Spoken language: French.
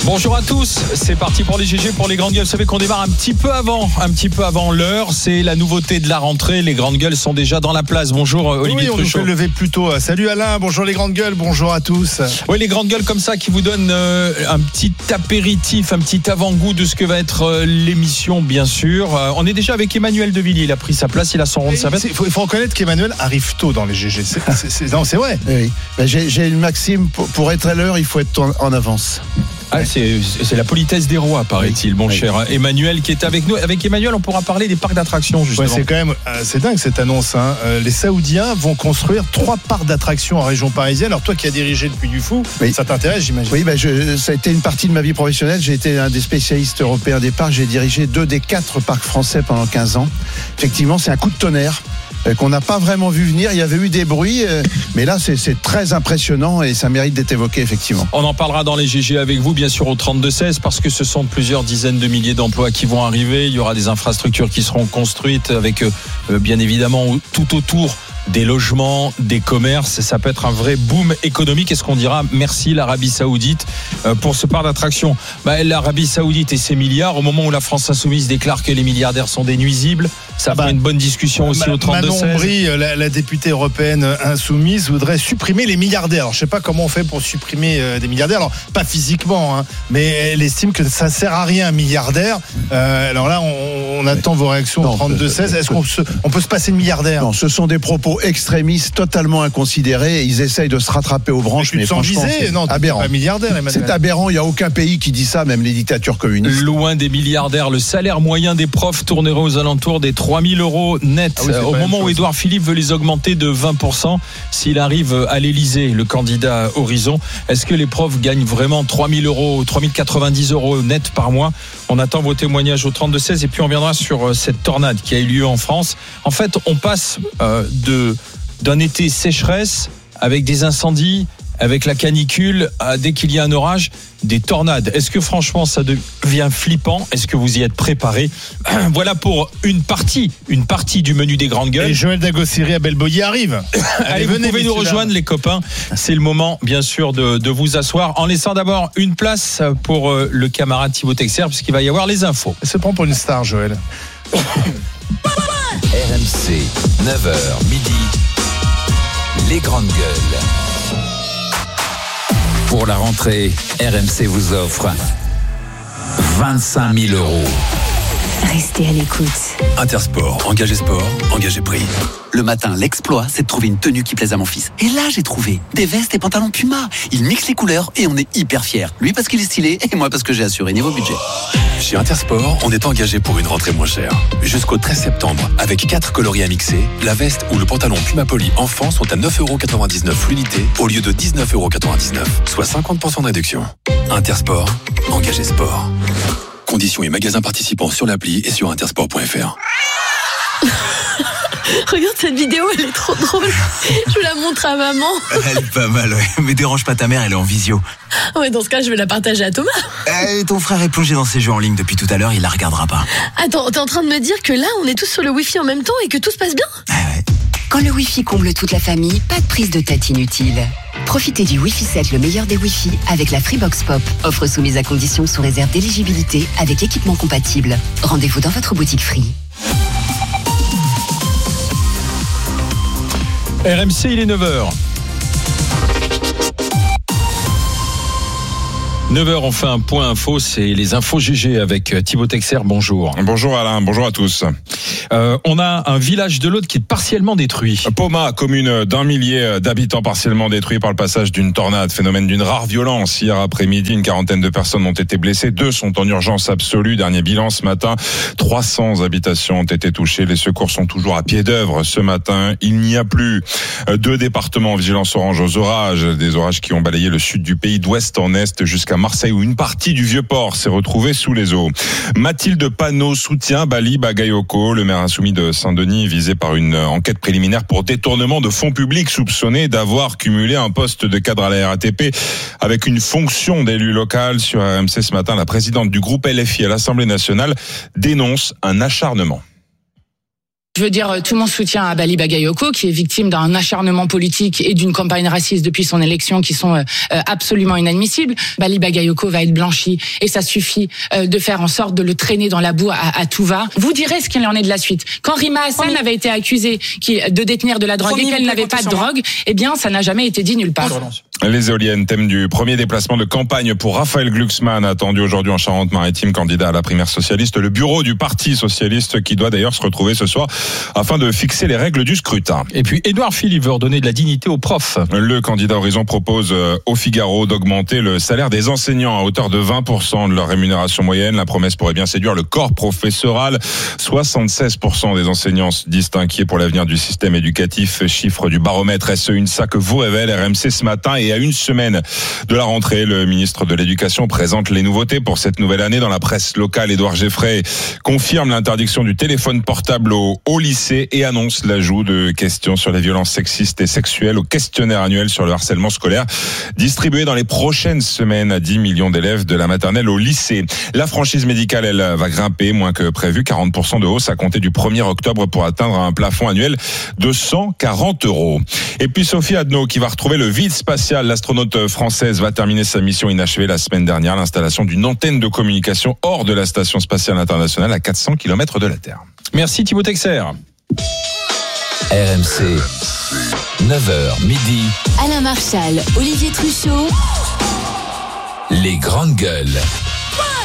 Bonjour à tous, c'est parti pour les GG, pour les grandes gueules. Vous savez qu'on démarre un petit peu avant l'heure. C'est la nouveauté de la rentrée. Les grandes gueules sont déjà dans la place. Bonjour Olivier Truchot. Oui, on peut lever plus tôt. Salut Alain, bonjour les grandes gueules, bonjour à tous. Oui, les grandes gueules comme ça qui vous donnent un petit apéritif, un petit avant-goût de ce que va être l'émission, bien sûr. On est déjà avec Emmanuel Devilliers. Il a pris sa place, il a son rond de serviette. Il faut reconnaître qu'Emmanuel arrive tôt dans les GG. C'est vrai. Oui. J'ai une maxime, pour être à l'heure, il faut être en avance. Ah, c'est la politesse des rois, paraît-il, mon cher Emmanuel qui est avec nous. Avec Emmanuel, on pourra parler des parcs d'attractions, justement. Ouais, c'est quand même, c'est dingue cette annonce. Hein. Les Saoudiens vont construire 3 parcs d'attractions en région parisienne. Alors toi qui as dirigé le Puy du Fou, ça t'intéresse, j'imagine. Oui, ça a été une partie de ma vie professionnelle. J'ai été un des spécialistes européens des parcs. J'ai dirigé 2 des 4 parcs français pendant 15 ans. Effectivement, c'est un coup de tonnerre qu'on n'a pas vraiment vu venir. Il y avait eu des bruits, mais là c'est très impressionnant et ça mérite d'être évoqué, effectivement. On en parlera dans les GG avec vous, bien sûr, au 32-16, parce que ce sont plusieurs dizaines de milliers d'emplois qui vont arriver. Il y aura des infrastructures qui seront construites avec bien évidemment tout autour des logements, des commerces. Ça peut être un vrai boom économique. Est-ce qu'on dira merci l'Arabie Saoudite pour ce parc d'attractions? L'Arabie Saoudite et ses milliards, au moment où la France Insoumise déclare que les milliardaires sont des nuisibles, ça fait une bonne discussion aussi au 32-16. Manon Bry, la députée européenne insoumise, voudrait supprimer les milliardaires. Alors, je ne sais pas comment on fait pour supprimer des milliardaires. Alors, pas physiquement, hein, mais elle estime que ça ne sert à rien, un milliardaire. Alors là, on attend vos réactions au 32-16. Est-ce qu'on peut se passer de milliardaire? Non, ce sont des propos extrémistes, totalement inconsidérés. Ils essayent de se rattraper aux branches, mais franchement, c'est aberrant. Pas milliardaire, c'est aberrant. Il n'y a aucun pays qui dit ça, même les dictatures communistes. Loin des milliardaires. Le salaire moyen des profs tournerait aux alentours des 3 000 euros net. Au moment où Édouard Philippe veut les augmenter de 20%, s'il arrive à l'Élysée, le candidat Horizon, est-ce que les profs gagnent vraiment 3 000 euros, 3 090 euros net par mois? On attend vos témoignages au 32-16 et puis on viendra sur cette tornade qui a eu lieu en France. En fait, on passe d'un été sécheresse avec des incendies, avec la canicule, dès qu'il y a un orage, des tornades. Est-ce que franchement ça devient flippant? Est-ce que vous y êtes préparés? Voilà pour une partie du menu des grandes gueules. Et Joël Dagossiri à Belboyer arrive. Allez, vous pouvez nous rejoindre les copains. C'est le moment bien sûr de vous asseoir en laissant d'abord une place pour le camarade Thibaut Texer puisqu'il va y avoir les infos. Elle se prend pour une star, Joël. RMC, 9h midi, les grandes gueules. Pour la rentrée, RMC vous offre 25 000 euros. Restez à l'écoute. Intersport, engagé sport, engagé prix. Le matin, l'exploit, c'est de trouver une tenue qui plaise à mon fils. Et là, j'ai trouvé des vestes et pantalons Puma. Il mixe les couleurs et on est hyper fiers. Lui parce qu'il est stylé et moi parce que j'ai assuré niveau budget. Chez Intersport, on est engagé pour une rentrée moins chère. Jusqu'au 13 septembre, avec 4 coloris à mixer, la veste ou le pantalon Puma Poly enfant sont à 9,99€ l'unité au lieu de 19,99€, soit 50% de réduction. Intersport, engagé sport. Conditions et magasins participants sur l'appli et sur intersport.fr. Regarde cette vidéo, elle est trop drôle. Je la montre à maman. Elle est pas mal, ouais. Mais dérange pas ta mère, elle est en visio. Ouais, dans ce cas, je vais la partager à Thomas. Ton frère est plongé dans ses jeux en ligne depuis tout à l'heure, il la regardera pas. Attends, t'es en train de me dire que là, on est tous sur le Wi-Fi en même temps et que tout se passe bien? Ouais. Quand le Wi-Fi comble toute la famille, pas de prise de tête inutile. Profitez du Wi-Fi 7, le meilleur des Wi-Fi, avec la Freebox Pop. Offre soumise à conditions sous réserve d'éligibilité avec équipement compatible. Rendez-vous dans votre boutique Free. RMC, il est 9h. 9h, on fait un point info, c'est les infos GG avec Thibaut Texer, bonjour. Bonjour Alain, bonjour à tous. On a un village de l'Aude qui est partiellement détruit. Poma, commune d'1 millier d'habitants partiellement détruits par le passage d'une tornade, phénomène d'une rare violence. Hier après-midi, une quarantaine de personnes ont été blessées, 2 sont en urgence absolue. Dernier bilan ce matin, 300 habitations ont été touchées. Les secours sont toujours à pied d'œuvre ce matin. Il n'y a plus 2 départements en vigilance orange aux orages, des orages qui ont balayé le sud du pays d'ouest en est jusqu'à Marseille où une partie du Vieux-Port s'est retrouvée sous les eaux. Mathilde Panot soutient Bali Bagayoko, le maire insoumis de Saint-Denis, visé par une enquête préliminaire pour détournement de fonds publics, soupçonné d'avoir cumulé un poste de cadre à la RATP avec une fonction d'élu local. Sur RMC ce matin, la présidente du groupe LFI à l'Assemblée nationale dénonce un acharnement. Je veux dire tout mon soutien à Bali Bagayoko, qui est victime d'un acharnement politique et d'une campagne raciste depuis son élection qui sont absolument inadmissibles. Bali Bagayoko va être blanchi et ça suffit de faire en sorte de le traîner dans la boue à tout va. Vous direz ce qu'il en est de la suite. Quand Rima Hassan avait été accusée de détenir de la drogue et qu'elle n'avait pas de drogue, eh bien ça n'a jamais été dit nulle part. Les éoliennes, thème du premier déplacement de campagne pour Raphaël Glucksmann, attendu aujourd'hui en Charente-Maritime, candidat à la primaire socialiste. Le bureau du Parti socialiste qui doit d'ailleurs se retrouver ce soir afin de fixer les règles du scrutin. Et puis Édouard Philippe veut redonner de la dignité aux profs. Le candidat Horizon propose au Figaro d'augmenter le salaire des enseignants à hauteur de 20% de leur rémunération moyenne. La promesse pourrait bien séduire le corps professoral. 76% des enseignants se disent inquiets pour l'avenir du système éducatif. Chiffre du baromètre SE UNSA que vous révèle RMC ce matin. Et à une semaine de la rentrée, le ministre de l'Éducation présente les nouveautés pour cette nouvelle année. Dans la presse locale, Édouard Geffray confirme l'interdiction du téléphone portable au lycée et annonce l'ajout de questions sur les violences sexistes et sexuelles au questionnaire annuel sur le harcèlement scolaire, distribué dans les prochaines semaines à 10 millions d'élèves de la maternelle au lycée. La franchise médicale, elle, va grimper moins que prévu, 40% de hausse à compter du 1er octobre pour atteindre un plafond annuel de 140 €. Et puis Sophie Adno qui va retrouver le vide spatial. L'astronaute française va terminer sa mission inachevée la semaine dernière, l'installation d'une antenne de communication hors de la station spatiale internationale à 400 km de la Terre. Merci Thibaut Texer. RMC, 9h midi. Alain Marchal, Olivier Truchot. Les grandes gueules.